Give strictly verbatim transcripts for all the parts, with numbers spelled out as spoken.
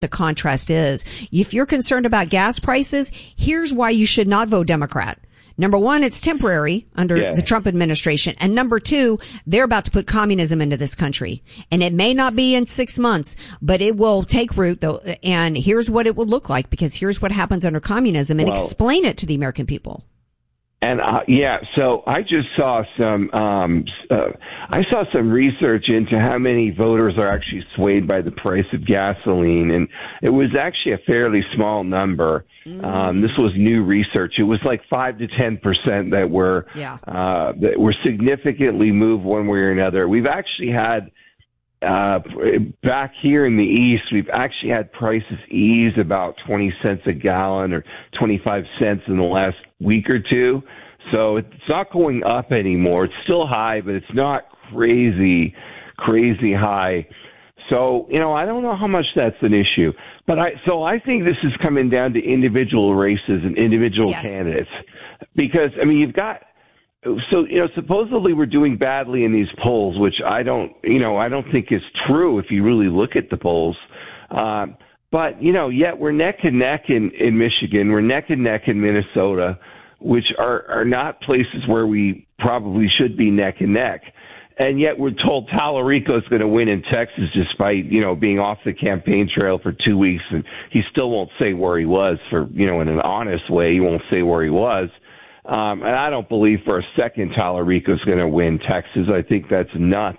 the contrast is. If you're concerned about gas prices, here's why you should not vote Democrat. Number one, it's temporary under yeah. the Trump administration. And number two, they're about to put communism into this country. And it may not be in six months, but it will take root, though. And here's what it will look like, because here's what happens under communism, and well, explain it to the American people. And uh, yeah, so I just saw some, um, uh, I saw some research into how many voters are actually swayed by the price of gasoline, and it was actually a fairly small number. Mm. Um, this was new research. It was like five to ten percent that were, yeah. uh, that were significantly moved one way or another. We've actually had. Uh, back here in the East, we've actually had prices ease about twenty cents a gallon or twenty-five cents in the last week or two. So it's not going up anymore. It's still high, but it's not crazy, crazy high. So, you know, I don't know how much that's an issue. But I, so I think this is coming down to individual races and individual yes. candidates. Because, I mean, you've got, So, you know, supposedly we're doing badly in these polls, which I don't, you know, I don't think is true if you really look at the polls. Um, but, you know, yet we're neck and neck in, in Michigan. We're neck and neck in Minnesota, which are, are not places where we probably should be neck and neck. And yet we're told Tallarico is going to win in Texas despite, you know, being off the campaign trail for two weeks. And he still won't say where he was for, you know, in an honest way. He won't say where he was. Um, and I don't believe for a second Tallarico is going to win Texas. I think that's nuts.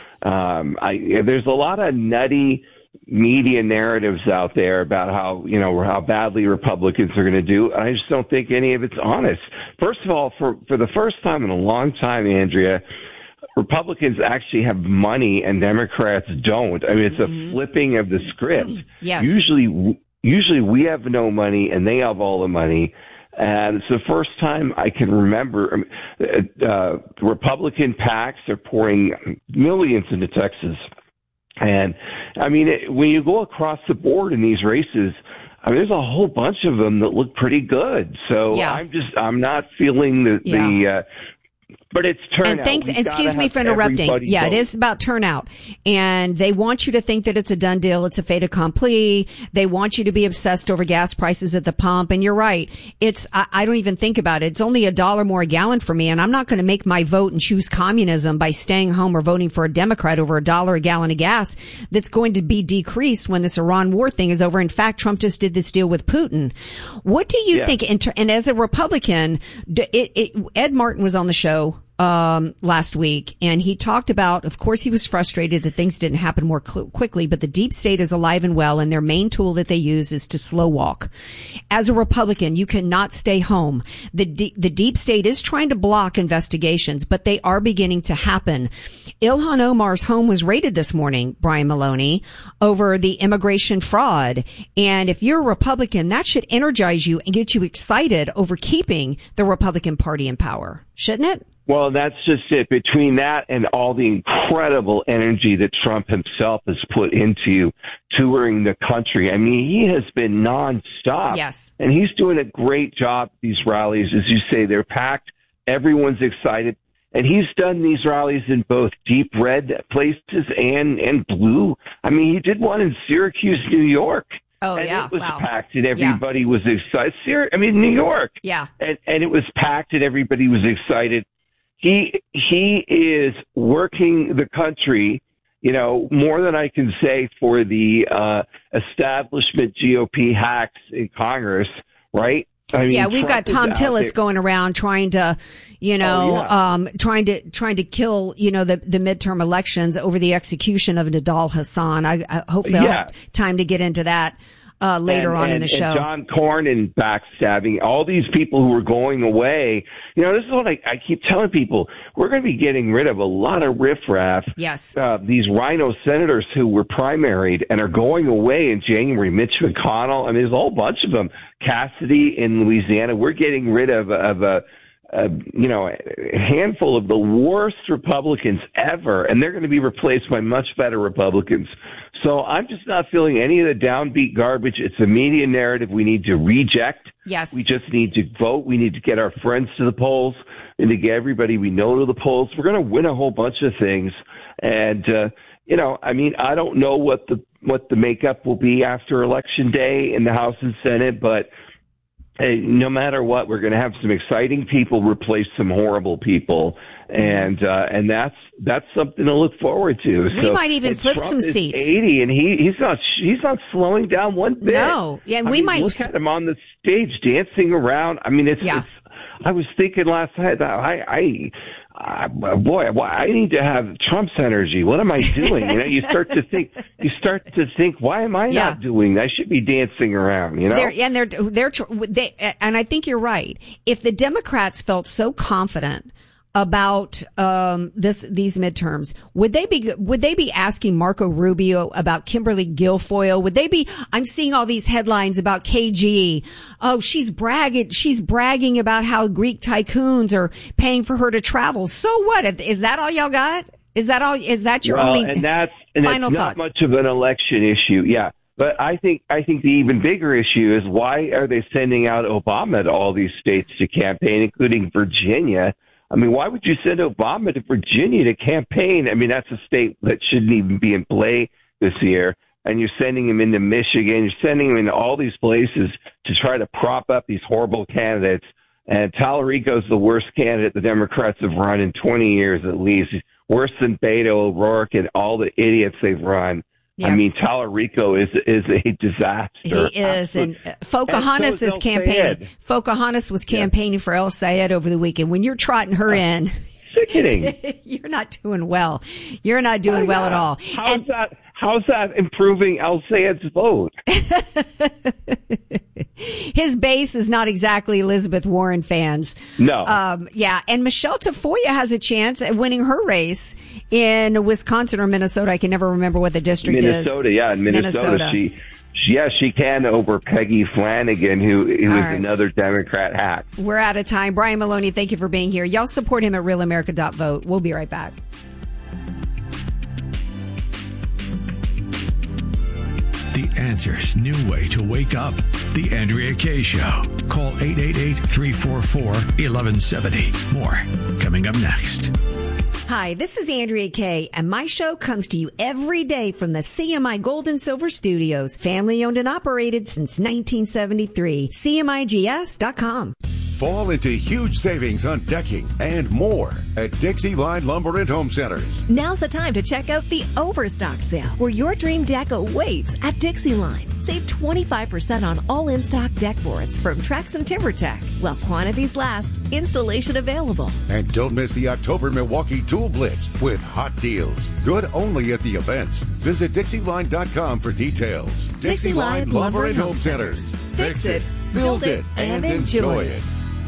Um, I, there's a lot of nutty media narratives out there about how, you know, how badly Republicans are going to do. I just don't think any of it's honest. First of all, for, for the first time in a long time, Andrea, Republicans actually have money and Democrats don't. I mean, it's mm-hmm. a flipping of the script. Yes. Usually, usually we have no money and they have all the money. And it's the first time I can remember uh, Republican PACs are pouring millions into Texas. And, I mean, it, when you go across the board in these races, I mean, there's a whole bunch of them that look pretty good. So yeah. I'm just, I'm not feeling the, yeah. the uh, but it's turnout. And thanks, We've excuse me for interrupting. Yeah, vote. It is about turnout. And they want you to think that it's a done deal. It's a fait accompli. They want you to be obsessed over gas prices at the pump. And you're right. It's, I, I don't even think about it. It's only a dollar more a gallon for me. And I'm not going to make my vote and choose communism by staying home or voting for a Democrat over a dollar a gallon of gas that's going to be decreased when this Iran war thing is over. In fact, Trump just did this deal with Putin. What do you yeah. think? And as a Republican, it, it, Ed Martin was on the show um last week, and he talked about, of course, he was frustrated that things didn't happen more cl- quickly, but the deep state is alive and well, and their main tool that they use is to slow walk. As a Republican, you cannot stay home. The de- the deep state is trying to block investigations, but they are beginning to happen. Ilhan Omar's home was raided this morning, Brian Maloney, over the immigration fraud. And if you're a Republican, that should energize you and get you excited over keeping the Republican Party in power, shouldn't it? Well, that's just it. Between that and all the incredible energy that Trump himself has put into touring the country, I mean, he has been nonstop. Yes. And he's doing a great job at these rallies. As you say, they're packed. Everyone's excited. And he's done these rallies in both deep red places and, and blue. I mean, he did one in Syracuse, New York. Oh, and yeah. it was wow. packed and everybody yeah. was excited. Ser- I mean, New York. Yeah. And, and it was packed and everybody was excited. He he is working the country, you know, more than I can say for the uh, establishment G O P hacks in Congress, right? I mean, yeah, we've Trump got Tom Tillis there. going around trying to, you know, oh, yeah. um, trying to trying to kill, you know, the the midterm elections over the execution of Nidal Hassan. I, I hopefully I'll yeah. have time to get into that uh, later and, on and, in the show. And John Cornyn backstabbing all these people who are going away. You know, this is what I, I keep telling people. We're going to be getting rid of a lot of riffraff. Yes. Uh, these rhino senators who were primaried and are going away in January. Mitch McConnell. I mean, there's a whole bunch of them. Cassidy in Louisiana. We're getting rid of, of a, a, you know, a handful of the worst Republicans ever, and they're going to be replaced by much better Republicans. So I'm just not feeling any of the downbeat garbage. It's a media narrative we need to reject. Yes. We just need to vote. We need to get our friends to the polls and to get everybody we know to the polls. We're going to win a whole bunch of things. And, uh, you know, I mean, I don't know what the what the makeup will be after Election Day in the House and Senate, but hey, no matter what, we're going to have some exciting people replace some horrible people, and uh, and that's that's something to look forward to. We so, might even flip Trump some is seats. eighty, and he he's not he's not slowing down one bit. No, yeah, I we mean, might look at him on the stage dancing around. I mean, it's. Yeah. it's I was thinking last night that I. I Uh, boy, I need to have Trump's energy. What am I doing? You know, you start to think, you start to think, why am I yeah. not doing that? I should be dancing around, you know? They're, and they're, they're, they, and I think you're right. If the Democrats felt so confident about, um, this, these midterms, would they be, would they be asking Marco Rubio about Kimberly Guilfoyle? Would they be, I'm seeing all these headlines about K G. Oh, she's bragging, she's bragging about how Greek tycoons are paying for her to travel. So what? Is that all y'all got? Is that all, is that your well, only and that's, and final it's not thoughts? much of an election issue. Yeah. But I think, I think the even bigger issue is why are they sending out Obama to all these states to campaign, including Virginia? I mean, why would you send Obama to Virginia to campaign? I mean, that's a state that shouldn't even be in play this year. And you're sending him into Michigan. You're sending him into all these places to try to prop up these horrible candidates. And Tallarico's the worst candidate the Democrats have run in twenty years at least. Worse than Beto O'Rourke and all the idiots they've run. Yeah. I mean, Tallarico is is a disaster. He is, and Pocahontas so is, is campaigning. Pocahontas was campaigning yeah. for El Sayed over the weekend. When you're trotting her in, sickening. You're not doing well. You're not doing well at all. How's and, that? How's that improving El Sayed's vote? His base is not exactly Elizabeth Warren fans. No. Um, yeah. And Michelle Tafoya has a chance at winning her race in Wisconsin or Minnesota. I can never remember what the district Minnesota, is. Minnesota, yeah. In Minnesota, Minnesota. She, she, yeah, she can over Peggy Flanagan, who, who is right. another Democrat hack. We're out of time. Brian Maloney, thank you for being here. Y'all support him at real america dot vote. We'll be right back. The Answer's new way to wake up. The Andrea Kaye Show. Call eight eight eight, three four four, one one seven zero. More coming up next. Hi, this is Andrea Kaye, and my show comes to you every day from the C M I Gold and Silver Studios, family owned and operated since nineteen seventy-three. C M I G S dot com. Fall into huge savings on decking and more at Dixie Line Lumber and Home Centers. Now's the time to check out the Overstock Sale, where your dream deck awaits at Dixie Line. Save twenty-five percent on all in-stock deck boards from Trex and TimberTech. While quantities last, installation available. And don't miss the October Milwaukee Tool Blitz with hot deals. Good only at the events. Visit Dixie Line dot com for details. Dixie, Dixie Line Lumber and Home Centers. Fix it, build it, and enjoy it.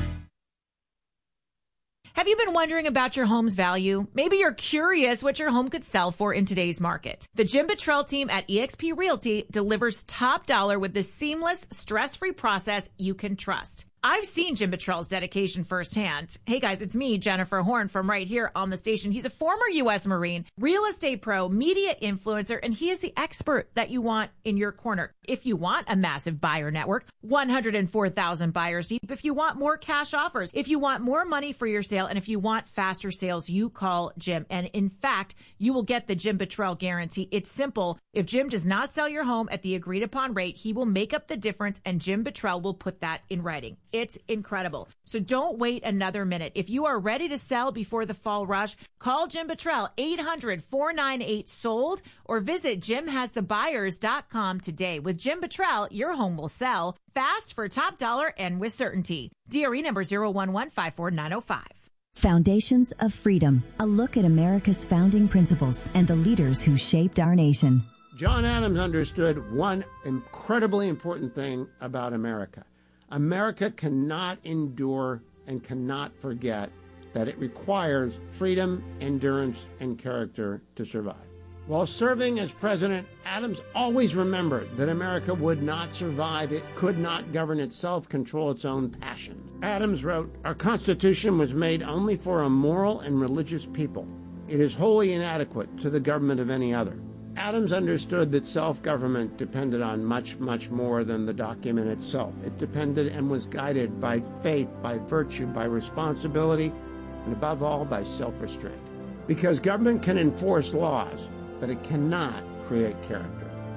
Have you been wondering about your home's value? Maybe you're curious what your home could sell for in today's market. The Jim Buttrell team at eXp Realty delivers top dollar with the seamless, stress-free process you can trust. I've seen Jim Buttrell's dedication firsthand. Hey guys, it's me, Jennifer Horn, from right here on the station. He's a former U S Marine, real estate pro, media influencer, and he is the expert that you want in your corner. If you want a massive buyer network, one hundred four thousand buyers deep, if you want more cash offers, if you want more money for your sale, and if you want faster sales, you call Jim. And in fact, you will get the Jim Buttrell guarantee. It's simple. If Jim does not sell your home at the agreed upon rate, he will make up the difference, and Jim Buttrell will put that in writing. It's incredible. So don't wait another minute. If you are ready to sell before the fall rush, call Jim Buttrell, eight hundred, four nine eight, sold, or visit jim has the buyers dot com today. With Jim Buttrell, your home will sell fast for top dollar and with certainty. D R E number zero one one five four nine zero five. Foundations of Freedom, a look at America's founding principles and the leaders who shaped our nation. John Adams understood one incredibly important thing about America. America cannot endure and cannot forget that it requires freedom, endurance, and character to survive. While serving as president, Adams always remembered that America would not survive. It could not govern itself, control its own passion. Adams wrote, "Our Constitution was made only for a moral and religious people. It is wholly inadequate to the government of any other." Adams understood that self-government depended on much, much more than the document itself. It depended and was guided by faith, by virtue, by responsibility, and above all, by self-restraint. Because government can enforce laws, but it cannot create character.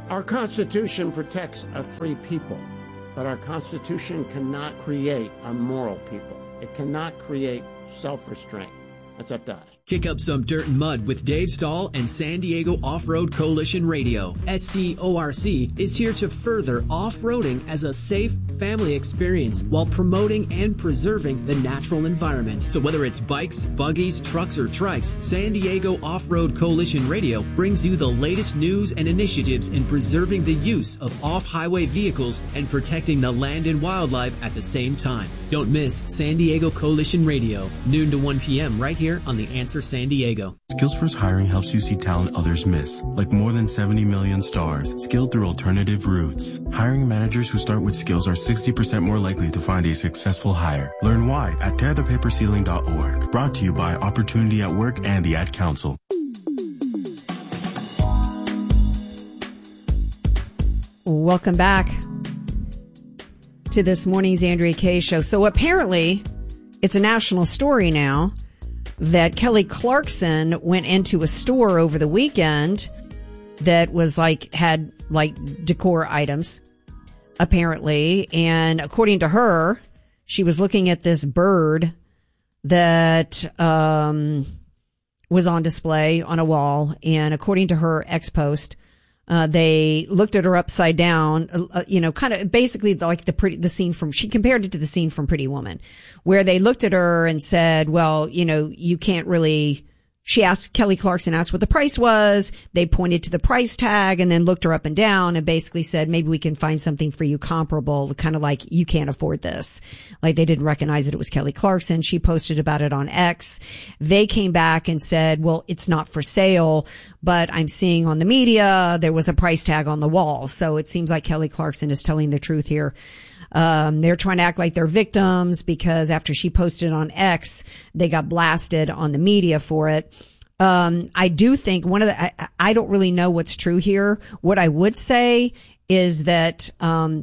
Our Constitution protects a free people, but our Constitution cannot create a moral people. It cannot create self-restraint. That's up to us. Kick up some dirt and mud with Dave Stahl and San Diego Off-Road Coalition Radio. S D O R C is here to further off-roading as a safe family experience while promoting and preserving the natural environment. So whether it's bikes, buggies, trucks, or trikes, San Diego Off-Road Coalition Radio brings you the latest news and initiatives in preserving the use of off-highway vehicles and protecting the land and wildlife at the same time. Don't miss San Diego Coalition Radio, noon to one p.m. right here on The Answer San Diego. SkillsFirst Hiring helps you see talent others miss, like more than seventy million stars, skilled through alternative routes. Hiring managers who start with skills are sixty percent more likely to find a successful hire. Learn why at tear the paper ceiling dot org. Brought to you by Opportunity at Work and the Ad Council. Welcome back to this morning's Andrea Kaye Show. So apparently, it's a national story now that Kelly Clarkson went into a store over the weekend that was like, had like decor items, apparently. And according to her, she was looking at this bird that, um, was on display on a wall. And according to her ex post, Uh, they looked at her upside down, uh, you know, kind of basically like the pretty, the scene from, she compared it to the scene from Pretty Woman, where they looked at her and said, well, you know, you can't really, she asked, Kelly Clarkson asked what the price was. They pointed to the price tag and then looked her up and down and basically said, maybe we can find something for you comparable, kind of like you can't afford this. Like they didn't recognize that it was Kelly Clarkson. She posted about it on X. They came back and said, well, it's not for sale, but I'm seeing on the media there was a price tag on the wall. So it seems like Kelly Clarkson is telling the truth here. Um, they're trying to act like they're victims because after she posted on X, they got blasted on the media for it. Um, I do think one of the, I, I don't really know what's true here. What I would say is that, um,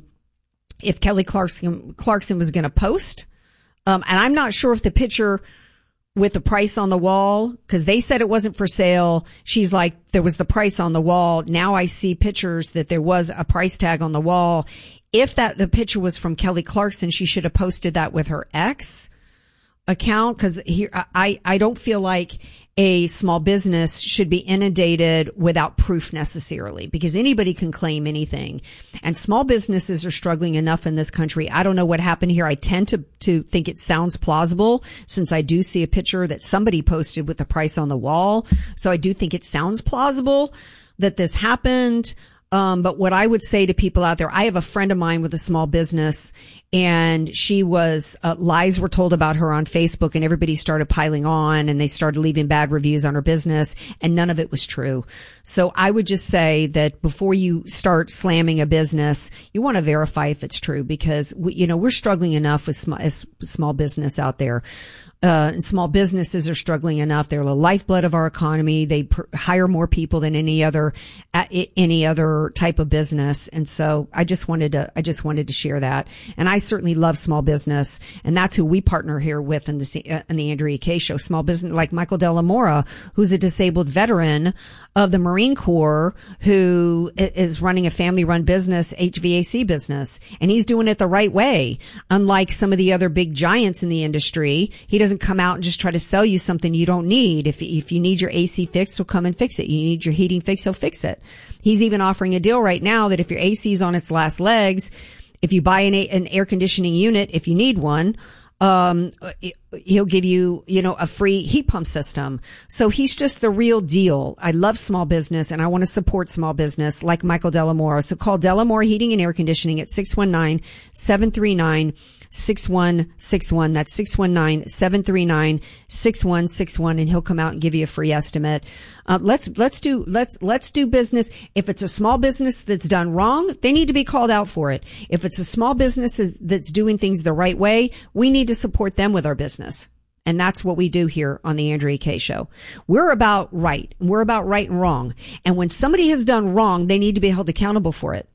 if Kelly Clarkson, Clarkson was going to post, um, and I'm not sure if the picture with the price on the wall, because they said it wasn't for sale. She's like, there was the price on the wall. Now I see pictures that there was a price tag on the wall. If that, the picture was from Kelly Clarkson, she should have posted that with her ex account. Cause here, I, I don't feel like a small business should be inundated without proof necessarily, because anybody can claim anything. And small businesses are struggling enough in this country. I don't know what happened here. I tend to, to think it sounds plausible since I do see a picture that somebody posted with the price on the wall. So I do think it sounds plausible that this happened. Um, but what I would say to people out there, I have a friend of mine with a small business and she was, uh, lies were told about her on Facebook and everybody started piling on and they started leaving bad reviews on her business and none of it was true. So I would just say that before you start slamming a business, you want to verify if it's true because we, you know, we're struggling enough with sm- small business out there. Uh, and small businesses are struggling enough. They're the lifeblood of our economy. They pr- hire more people than any other, uh, any other type of business. And so I just wanted to, I just wanted to share that. And I certainly love small business. And that's who we partner here with in the, uh, in the Andrea Kaye Show. Small business, like Michael De La Mora, who's a disabled veteran of the Marine Corps who is running a family run business, H V A C business. And he's doing it the right way. Unlike some of the other big giants in the industry, he doesn't come out and just try to sell you something you don't need. If if you need your A C fixed, he'll come and fix it. You need your heating fixed, he'll fix it. He's even offering a deal right now that if your A C is on its last legs, if you buy an, an air conditioning unit, if you need one, um, he'll give you, you know, a free heat pump system. So he's just the real deal. I love small business and I want to support small business like Michael De La Mora. So call De La Mora Heating and Air Conditioning at six one nine, seven three nine, six one six one. That's six one nine, seven three nine, six one six one. And he'll come out and give you a free estimate. Uh, let's, let's do, let's, let's do business. If it's a small business that's done wrong, they need to be called out for it. If it's a small business that's doing things the right way, we need to support them with our business. And that's what we do here on the Andrea Kaye Show. We're about right. We're about right and wrong. And when somebody has done wrong, they need to be held accountable for it.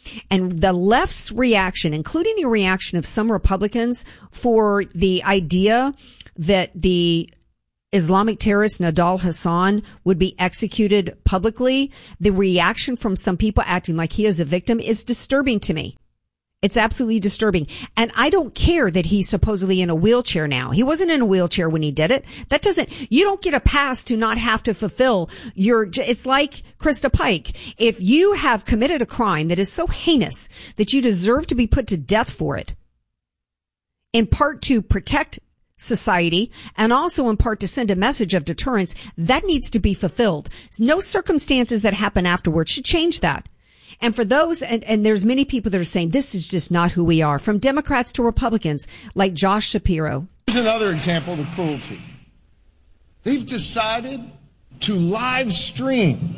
And the left's reaction, including the reaction of some Republicans for the idea that the Islamic terrorist Nidal Hasan would be executed publicly, the reaction from some people acting like he is a victim is disturbing to me. It's absolutely disturbing. And I don't care that he's supposedly in a wheelchair now. He wasn't in a wheelchair when he did it. That doesn't, you don't get a pass to not have to fulfill your, it's like Krista Pike. If you have committed a crime that is so heinous that you deserve to be put to death for it, in part to protect society and also in part to send a message of deterrence, that needs to be fulfilled. No circumstances that happen afterwards should change that. And for those, and, and there's many people that are saying this is just not who we are, from Democrats to Republicans, like Josh Shapiro. Here's another example of the cruelty. They've decided to live stream,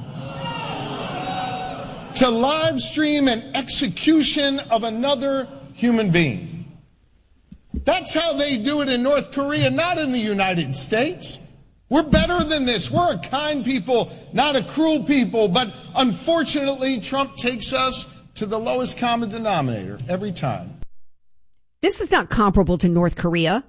to live stream an execution of another human being. That's how they do it in North Korea, not in the United States. We're better than this. We're a kind people, not a cruel people. But unfortunately, Trump takes us to the lowest common denominator every time. This is not comparable to North Korea.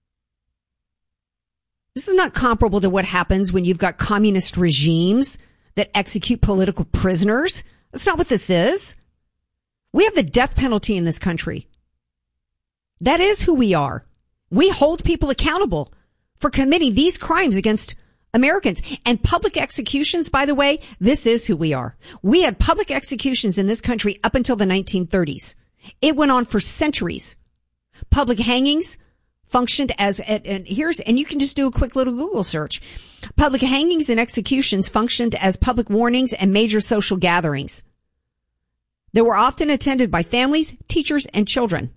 This is not comparable to what happens when you've got communist regimes that execute political prisoners. That's not what this is. We have the death penalty in this country. That is who we are. We hold people accountable for committing these crimes against Americans. And public executions, by the way, this is who we are. We had public executions in this country up until the nineteen thirties. It went on for centuries. Public hangings functioned as, and here's, and you can just do a quick little Google search. Public hangings and executions functioned as public warnings and major social gatherings. They were often attended by families, teachers, and children.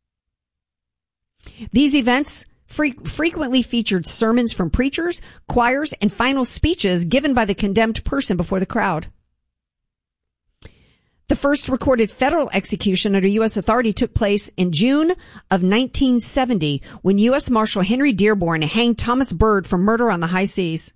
These events Fre- frequently featured sermons from preachers, choirs, and final speeches given by the condemned person before the crowd. The first recorded federal execution under U S authority took place in June of nineteen seventy when U S Marshal Henry Dearborn hanged Thomas Byrd for murder on the high seas.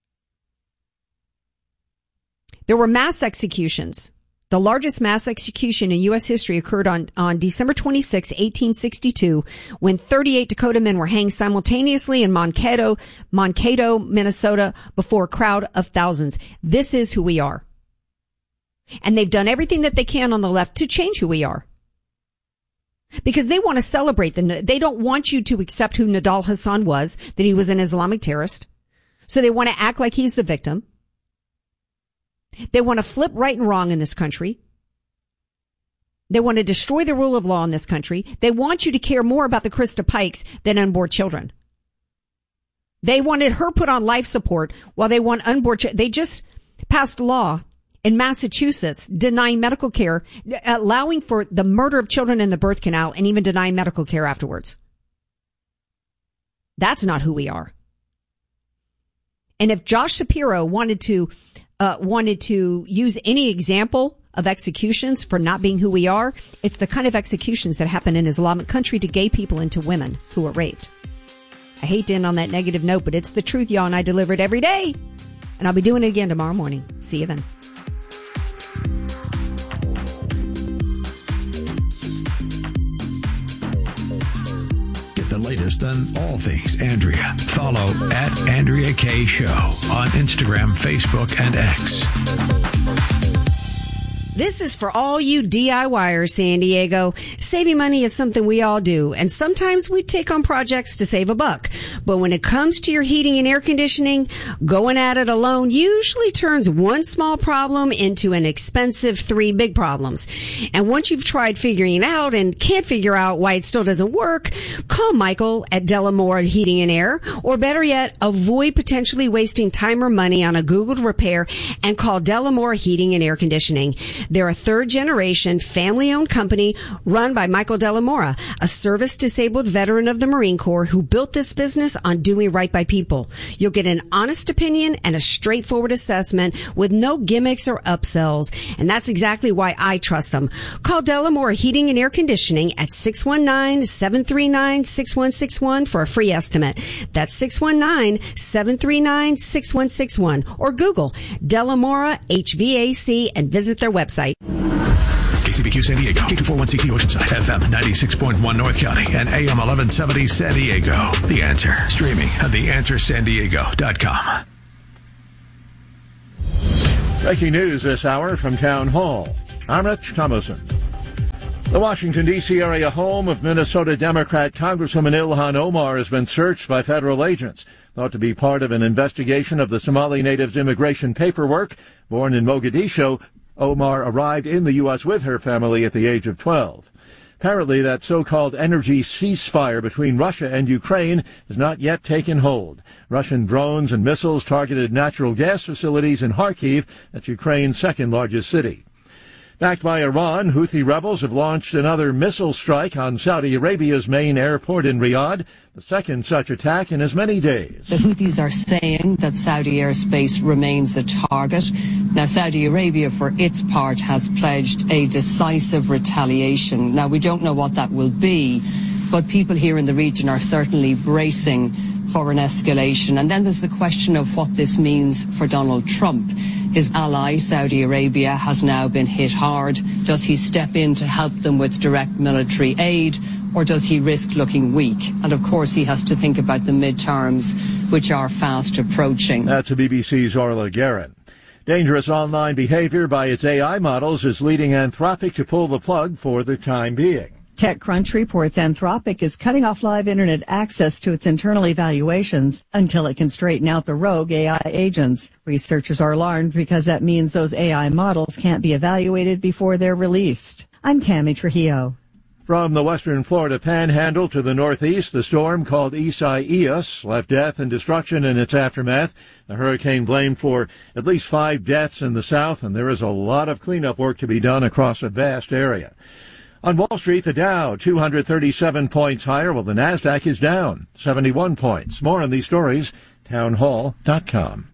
There were mass executions. The largest mass execution in U S history occurred on, on December twenty-sixth, eighteen sixty-two, when thirty-eight Dakota men were hanged simultaneously in Mankato, Mankato, Minnesota, before a crowd of thousands. This is who we are. And they've done everything that they can on the left to change who we are. Because they want to celebrate the, they don't want you to accept who Nidal Hasan was, that he was an Islamic terrorist. So they want to act like he's the victim. They want to flip right and wrong in this country. They want to destroy the rule of law in this country. They want you to care more about the Krista Pikes than unborn children. They wanted her put on life support while they want unborn children. They just passed a law in Massachusetts denying medical care, allowing for the murder of children in the birth canal, and even denying medical care afterwards. That's not who we are. And if Josh Shapiro wanted to Uh, wanted to use any example of executions for not being who we are, it's the kind of executions that happen in Islamic country to gay people and to women who are raped. I hate to end on that negative note, but it's the truth, y'all, and I deliver it every day. And I'll be doing it again tomorrow morning. See you then. The latest on all things Andrea. Follow at Andrea K Show on Instagram, Facebook, and X. This is for all you DIYers, San Diego. Saving money is something we all do, and sometimes we take on projects to save a buck. But when it comes to your heating and air conditioning, going at it alone usually turns one small problem into an expensive three big problems. And once you've tried figuring it out and can't figure out why it still doesn't work, call Michael at Delamore Heating and Air, or better yet, avoid potentially wasting time or money on a Googled repair and call Delamore Heating and Air Conditioning. They're a third-generation, family-owned company run by Michael Delamora, a service-disabled veteran of the Marine Corps who built this business on doing right by people. You'll get an honest opinion and a straightforward assessment with no gimmicks or upsells, and that's exactly why I trust them. Call Delamora Heating and Air Conditioning at six one nine, seven three nine, six one six one for a free estimate. That's six one nine, seven three nine, six one six one, or Google Delamora H V A C and visit their website. K C K B Q San Diego, K two forty-one C T Oceanside, F M ninety-six point one North County, and A M eleven seventy San Diego. The Answer, streaming at the answer san diego dot com. Breaking news this hour from Town Hall. I'm Rich Thomason. The Washington, D C area home of Minnesota Democrat Congresswoman Ilhan Omar has been searched by federal agents, thought to be part of an investigation of the Somali native's immigration paperwork. Born in Mogadishu, Omar arrived in the U S with her family at the age of twelve. Apparently, that so-called energy ceasefire between Russia and Ukraine has not yet taken hold. Russian drones and missiles targeted natural gas facilities in Kharkiv, that's Ukraine's second-largest city. Backed by Iran, Houthi rebels have launched another missile strike on Saudi Arabia's main airport in Riyadh, the second such attack in as many days. The Houthis are saying that Saudi airspace remains a target. Now, Saudi Arabia, for its part, has pledged a decisive retaliation. Now, we don't know what that will be, but people here in the region are certainly bracing for an escalation. And then there's the question of what this means for Donald Trump. His ally, Saudi Arabia, has now been hit hard. Does he step in to help them with direct military aid, or does he risk looking weak? And of course, he has to think about the midterms, which are fast approaching. That's a B B C's Orla Guerin. Dangerous online behavior by its A I models is leading Anthropic to pull the plug for the time being. TechCrunch reports Anthropic is cutting off live internet access to its internal evaluations until it can straighten out the rogue A I agents. Researchers are alarmed because that means those A I models can't be evaluated before they're released. I'm Tammy Trujillo. From the western Florida panhandle to the northeast, the storm called Isaias left death and destruction in its aftermath. The hurricane blamed for at least five deaths in the south, and there is a lot of cleanup work to be done across a vast area. On Wall Street, the Dow, two hundred thirty-seven points higher, while the NASDAQ is down seventy-one points. More on these stories, town hall dot com.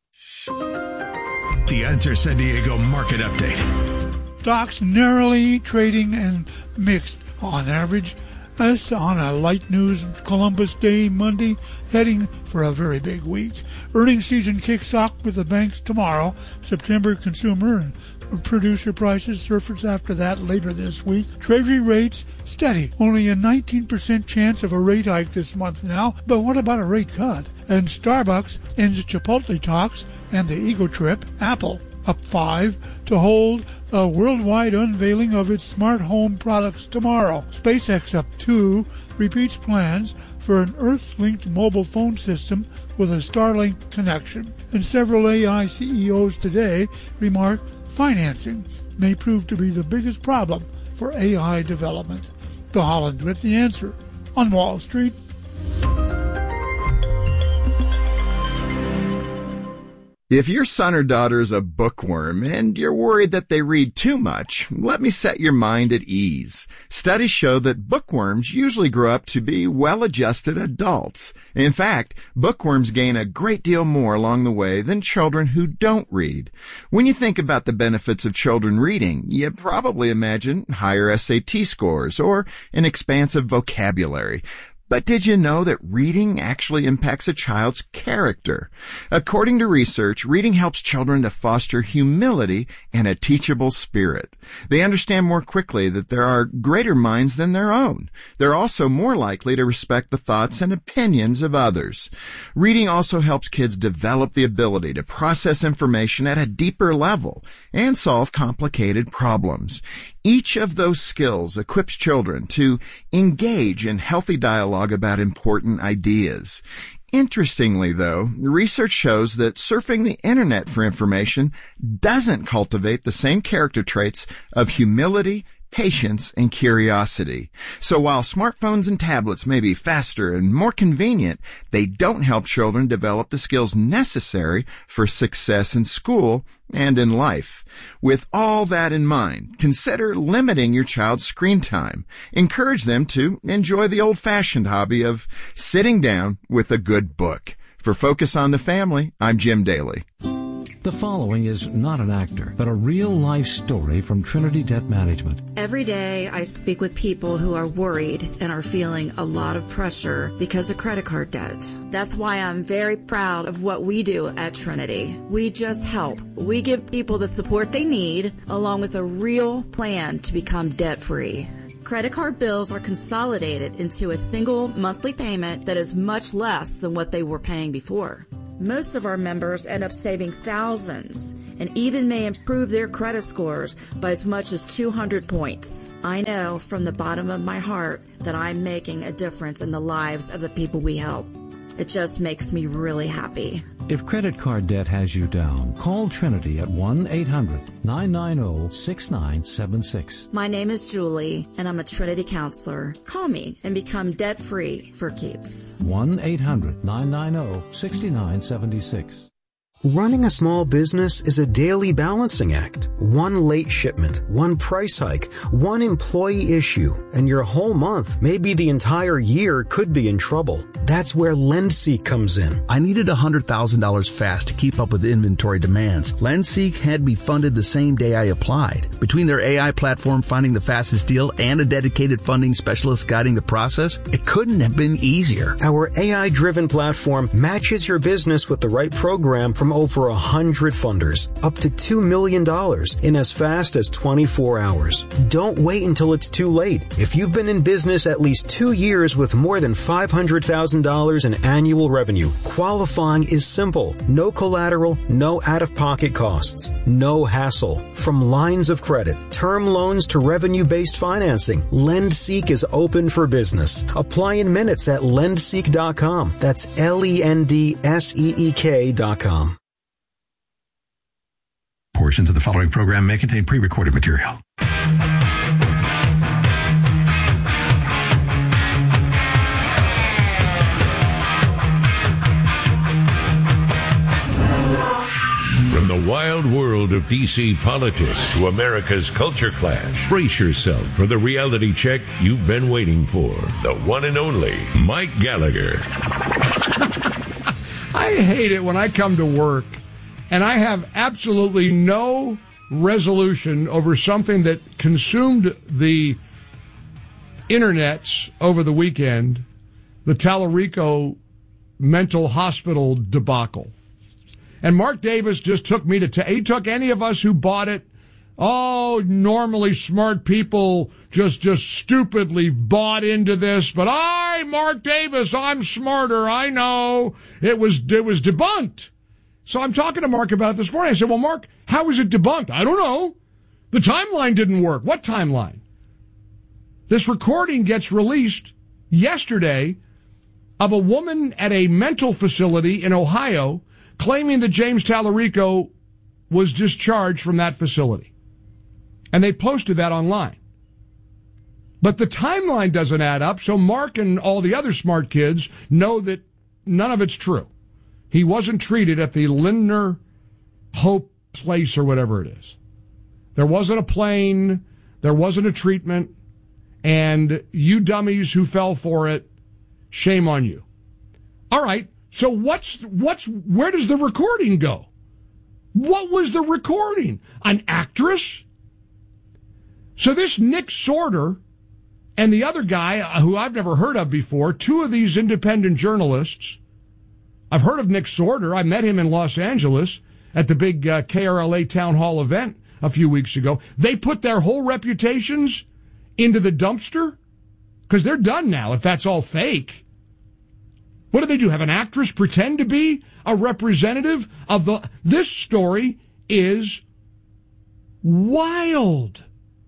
The Answer San Diego Market Update. Stocks narrowly trading and mixed on average. That's on a light news Columbus Day Monday, heading for a very big week. Earnings season kicks off with the banks tomorrow. September consumer and producer prices surface after that later this week. Treasury rates steady. Only a nineteen percent chance of a rate hike this month now, but what about a rate cut? And Starbucks ends Chipotle talks and the ego trip. Apple up five to hold a worldwide unveiling of its smart home products tomorrow. SpaceX up two, repeats plans for an Earth-linked mobile phone system with a Starlink connection. And several A I C E Os today remark financing may prove to be the biggest problem for A I development. Bill Holland with the Answer on Wall Street. If your son or daughter is a bookworm and you're worried that they read too much, let me set your mind at ease. Studies show that bookworms usually grow up to be well-adjusted adults. In fact, bookworms gain a great deal more along the way than children who don't read. When you think about the benefits of children reading, you probably imagine higher S A T scores or an expansive vocabulary. But did you know that reading actually impacts a child's character? According to research, reading helps children to foster humility and a teachable spirit. They understand more quickly that there are greater minds than their own. They're also more likely to respect the thoughts and opinions of others. Reading also helps kids develop the ability to process information at a deeper level and solve complicated problems. Each of those skills equips children to engage in healthy dialogue about important ideas. Interestingly, though, research shows that surfing the internet for information doesn't cultivate the same character traits of humility, patience, and curiosity. So while smartphones and tablets may be faster and more convenient, they don't help children develop the skills necessary for success in school and in life. With all that in mind, consider limiting your child's screen time. Encourage them to enjoy the old-fashioned hobby of sitting down with a good book. For Focus on the Family, I'm Jim Daly. The following is not an actor, but a real-life story from Trinity Debt Management. Every day I speak with people who are worried and are feeling a lot of pressure because of credit card debt. That's why I'm very proud of what we do at Trinity. We just help. We give people the support they need, along with a real plan to become debt-free. Credit card bills are consolidated into a single monthly payment that is much less than what they were paying before. Most of our members end up saving thousands and even may improve their credit scores by as much as two hundred points. I know from the bottom of my heart that I'm making a difference in the lives of the people we help. It just makes me really happy. If credit card debt has you down, call Trinity at one eight hundred nine nine zero six nine seven six. My name is Julie, and I'm a Trinity counselor. Call me and become debt-free for keeps. one eight hundred nine nine zero six nine seven six. Running a small business is a daily balancing act. One late shipment, one price hike, one employee issue, and your whole month, maybe the entire year, could be in trouble. That's where LendSeek comes in. I needed one hundred thousand dollars fast to keep up with inventory demands. LendSeek had me funded the same day I applied. Between their A I platform finding the fastest deal and a dedicated funding specialist guiding the process, it couldn't have been easier. Our A I-driven platform matches your business with the right program from over one hundred funders, up to two million dollars in as fast as twenty-four hours. Don't wait until it's too late. If you've been in business at least two years with more than five hundred thousand dollars in annual revenue, qualifying is simple. No collateral, no out-of-pocket costs, no hassle. From lines of credit, term loans to revenue-based financing, LendSeek is open for business. Apply in minutes at lendseek dot com. That's L E N D S E E K dot com. Portions of the following program may contain pre-recorded material. From the wild world of D C politics to America's culture clash, brace yourself for the reality check you've been waiting for. The one and only Mike Gallagher. I hate it when I come to work and I have absolutely no resolution over something that consumed the internets over the weekend, the Tallarico mental hospital debacle. And Mark Davis just took me to, t- he took any of us who bought it. Oh, normally smart people just, just stupidly bought into this. But I, Mark Davis, I'm smarter. I know. It was, it was debunked. So I'm talking to Mark about it this morning. I said, well, Mark, how was it debunked? I don't know. The timeline didn't work. What timeline? This recording gets released yesterday of a woman at a mental facility in Ohio claiming that James Tallarico was discharged from that facility. And they posted that online. But the timeline doesn't add up, so Mark and all the other smart kids know that none of it's true. He wasn't treated at the Lindner Hope Place or whatever it is. There wasn't a plane, there wasn't a treatment, and you dummies who fell for it, shame on you. All right, so what's what's where does the recording go? What was the recording? An actress? So this Nick Sorter and the other guy who I've never heard of before, two of these independent journalists. I've heard of Nick Sorter. I met him in Los Angeles at the big uh, K R L A town hall event a few weeks ago. They put their whole reputations into the dumpster because they're done now if that's all fake. What do they do? Have an actress pretend to be a representative of the... This story is wild.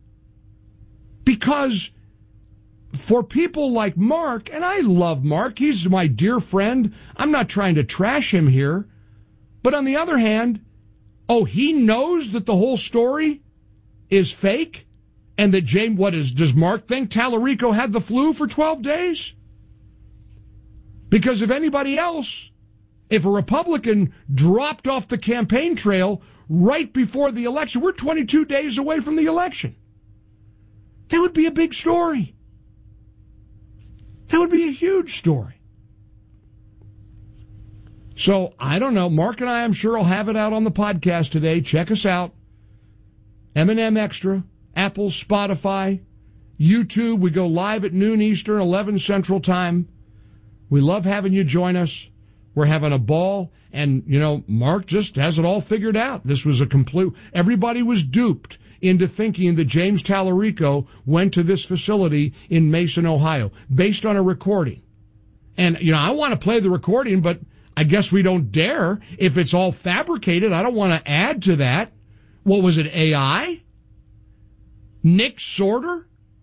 Because for people like Mark, and I love Mark, he's my dear friend, I'm not trying to trash him here, but on the other hand, oh, he knows that the whole story is fake? And that James, what is, does Mark think Tallarico had the flu for twelve days? Because if anybody else, if a Republican dropped off the campaign trail right before the election, we're twenty-two days away from the election. That would be a big story. That would be a huge story. So, I don't know. Mark and I, I'm sure, will have it out on the podcast today. Check us out. M and M Extra, Apple, Spotify, YouTube. We go live at noon Eastern, eleven Central Time. We love having you join us. We're having a ball. And, you know, Mark just has it all figured out. This was a complete... Everybody was duped into thinking that James Tallarico went to this facility in Mason, Ohio, based on a recording. And, you know, I want to play the recording, but I guess we don't dare. If it's all fabricated, I don't want to add to that. What was it, A I? Nick Sorter?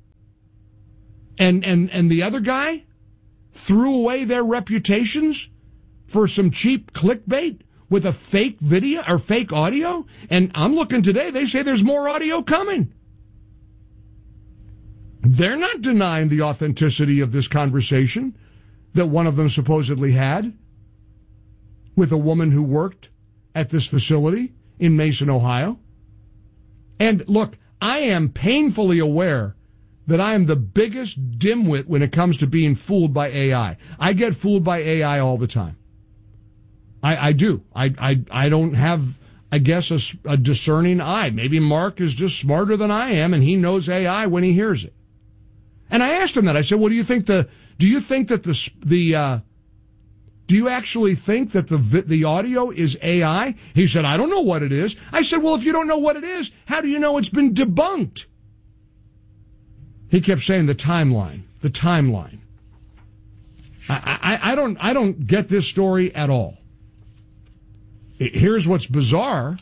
And, and, and the other guy threw away their reputations for some cheap clickbait with a fake video or fake audio? And I'm looking today, they say there's more audio coming. They're not denying the authenticity of this conversation that one of them supposedly had with a woman who worked at this facility in Mason, Ohio. And look, I am painfully aware that I am the biggest dimwit when it comes to being fooled by A I. I get fooled by A I all the time. I, I do. I, I, I don't have, I guess, a, a discerning eye. Maybe Mark is just smarter than I am, and he knows A I when he hears it. And I asked him that. I said, "Well, do you think the? Do you think that the the? Uh, do you actually think that the the audio is A I?" He said, "I don't know what it is." I said, "Well, if you don't know what it is, how do you know it's been debunked?" He kept saying the timeline, the timeline. I, I, I don't I don't get this story at all. Here's what's bizarre,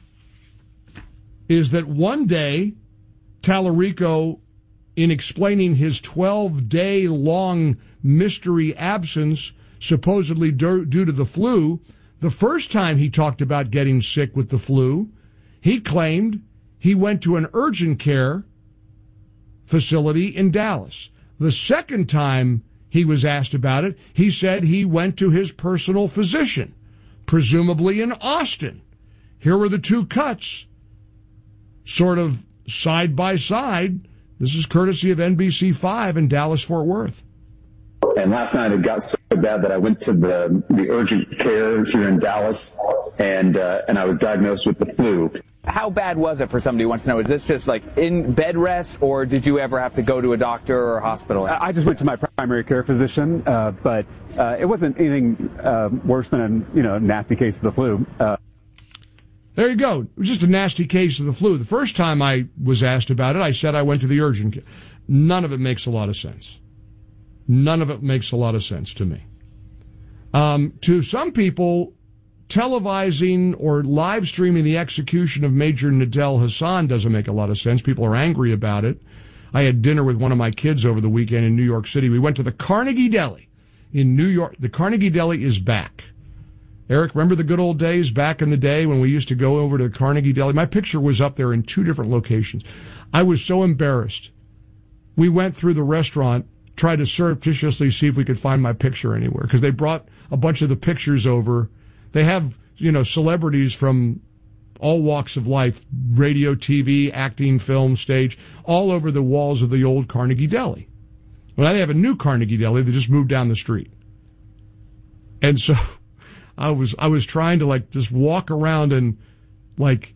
is that one day, Tallarico, in explaining his twelve-day-long mystery absence, supposedly due to the flu, the first time he talked about getting sick with the flu, he claimed he went to an urgent care facility in Dallas. The second time he was asked about it, he said he went to his personal physician, presumably in Austin. Here were the two cuts, sort of side by side. This is courtesy of N B C five in Dallas-Fort Worth. And last night it got so bad that I went to the the urgent care here in Dallas, and uh, and I was diagnosed with the flu. How bad was it for somebody who wants to know? Is this just like in bed rest, or did you ever have to go to a doctor or a hospital? I just went to my primary care physician, uh, but uh, it wasn't anything uh, worse than a you know nasty case of the flu. Uh, There you go. It was just a nasty case of the flu. The first time I was asked about it, I said I went to the urgent care. None of it makes a lot of sense. None of it makes a lot of sense to me. Um, to some people, televising or live streaming the execution of Major Nadel Hassan doesn't make a lot of sense. People are angry about it. I had dinner with one of my kids over the weekend in New York City. We went to the Carnegie Deli in New York. The Carnegie Deli is back. Eric, remember the good old days back in the day when we used to go over to the Carnegie Deli? My picture was up there in two different locations. I was so embarrassed. We went through the restaurant, tried to surreptitiously see if we could find my picture anywhere, because they brought a bunch of the pictures over. They have, you know, celebrities from all walks of life, radio, T V, acting, film, stage, all over the walls of the old Carnegie Deli. Well, now they have a new Carnegie Deli that just moved down the street. And so I was I was trying to like just walk around and like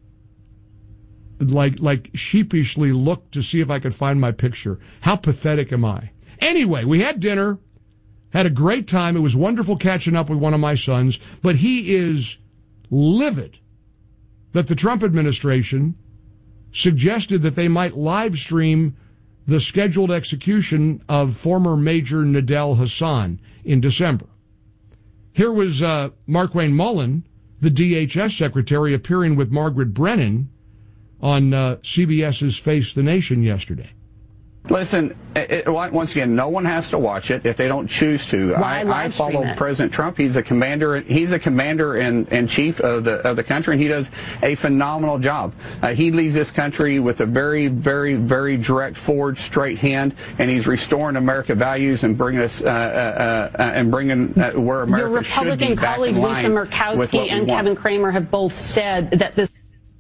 like like sheepishly look to see if I could find my picture. How pathetic am I? Anyway, we had dinner, had a great time. It was wonderful catching up with one of my sons, but he is livid that the Trump administration suggested that they might live stream the scheduled execution of former Major Nadel Hassan in December. Here was uh, Markwayne Mullin, the D H S secretary, appearing with Margaret Brennan on uh, CBS's Face the Nation yesterday. Listen, it, it, once again, no one has to watch it if they don't choose to. Why I, I follow it? President Trump. He's a commander. He's a commander in, in chief of the of the country, and he does a phenomenal job. Uh, he leads this country with a very, very, very direct, forward, straight hand, and he's restoring American values and bringing us uh, uh, uh, and bringing uh, where America Your should be Republican back colleagues, in Lisa line Murkowski with what we and want. Kevin Cramer, have both said that this.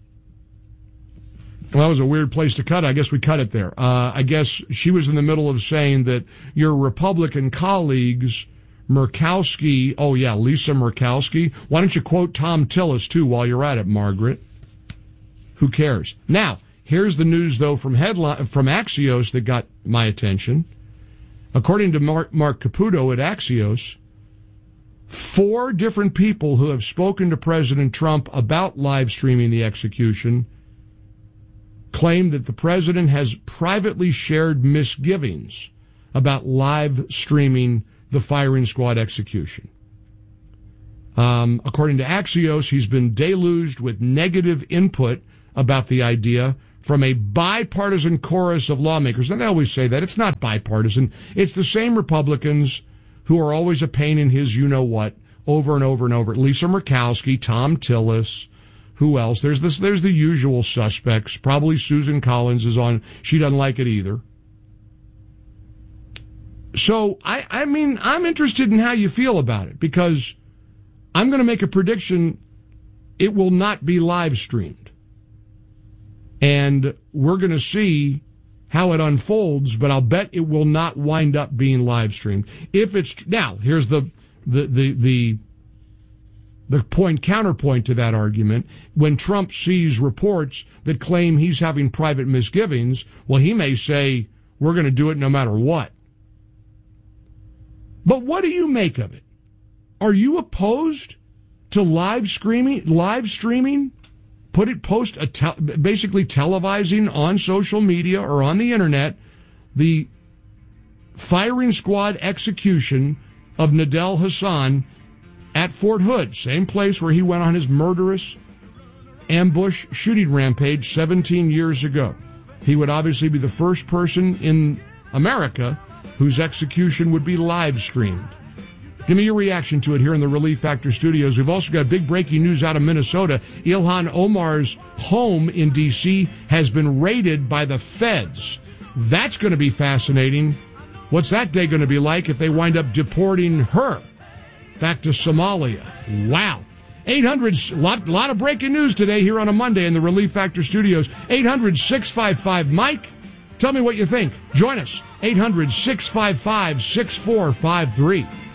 Well, that was a weird place to cut. I guess we cut it there. Uh, I guess she was in the middle of saying that your Republican colleagues Murkowski. Oh, yeah, Lisa Murkowski. Why don't you quote Tom Tillis, too, while you're at it, Margaret? Who cares? Now, here's the news, though, from headline from Axios that got my attention. According to Mark, Mark Caputo at Axios, four different people who have spoken to President Trump about live streaming the execution claim that the president has privately shared misgivings about live streaming the firing squad execution. Um, according to Axios, he's been deluged with negative input about the idea from a bipartisan chorus of lawmakers. And they always say that. It's not bipartisan. It's the same Republicans who are always a pain in his you-know-what over and over and over. Lisa Murkowski, Tom Tillis, who else? There's this. There's the usual suspects. Probably Susan Collins is on. She doesn't like it either. So, I, I mean, I'm interested in how you feel about it, because I'm going to make a prediction. It will not be live streamed. And we're going to see how it unfolds, but I'll bet it will not wind up being live streamed. If it's now, here's the the the the, the point counterpoint to that argument. When Trump sees reports that claim he's having private misgivings, well, he may say, we're going to do it no matter what. But what do you make of it? Are you opposed to live streaming? Live streaming? Put it post a te- basically televising on social media or on the internet the firing squad execution of Nadel Hassan at Fort Hood, same place where he went on his murderous ambush shooting rampage seventeen years ago. He would obviously be the first person in America whose execution would be live streamed. Give me your reaction to it here in the Relief Factor studios. We've also got big breaking news out of Minnesota. Ilhan Omar's home in D C has been raided by the feds. That's going to be fascinating. What's that day going to be like if they wind up deporting her back to Somalia? Wow. eight hundred, lot, lot of breaking news today here on a Monday in the Relief Factor studios. eight hundred, six five five, Mike. Tell me what you think. Join us. eight hundred, six five five, six four five three.